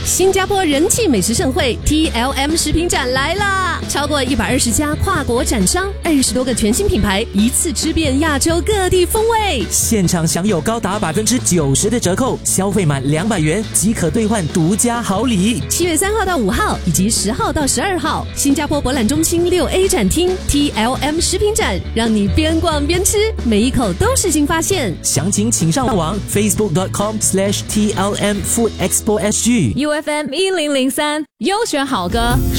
新加坡人气美食盛会 TLM 食品展来啦！超过120家跨国展商，20多个全新品牌，一次吃遍亚洲各地风味。 现场享有高达90%的折扣，消费满200元即可兑换独家好礼。 7月3号到5号以及10号到12号，新加坡博览中心6A 展厅 TLM 食品展，让你边逛边吃，每一口都是新发现。 详情请上网 facebook.com/TLM Food Expo SG。 UFM 1003优选好歌。